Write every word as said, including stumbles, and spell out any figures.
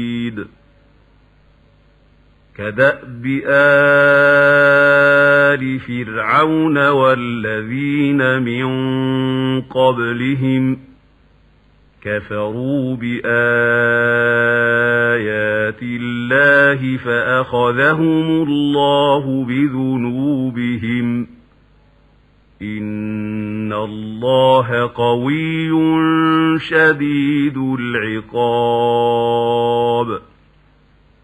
كدأب آل فرعون والذين من قبلهم كفروا بآيات الله فأخذهم الله بذنوبهم إن الله قوي شديد العقاب.